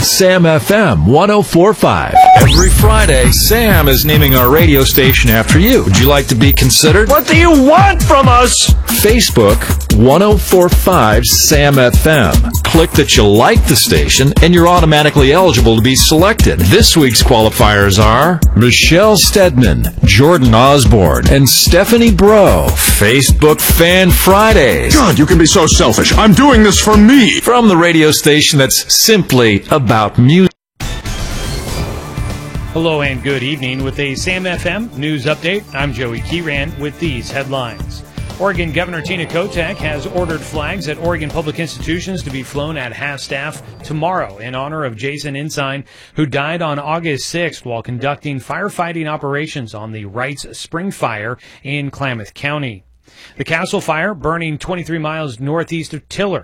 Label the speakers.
Speaker 1: Sam FM 1045. Every Friday, Sam is naming our radio station after you. Would you like to be considered?
Speaker 2: What do you want from us?
Speaker 1: Facebook 1045 Sam FM. Click that you like the station and you're automatically eligible to be selected. This week's qualifiers are Michelle Stedman, Jordan Osborne, and Stephanie Bro. Facebook Fan Fridays.
Speaker 3: God, you can be so selfish. I'm doing this for me.
Speaker 1: From the radio station that's simply about music.
Speaker 4: Hello and good evening. With a Sam FM news update, I'm Joey Kieran with these headlines. Oregon Governor Tina Kotek has ordered flags at Oregon public institutions to be flown at half-staff tomorrow in honor of Jason Ensign, who died on August 6th while conducting firefighting operations on the Wrights Spring Fire in Klamath County. The Castle Fire, burning 23 miles northeast of Tiller,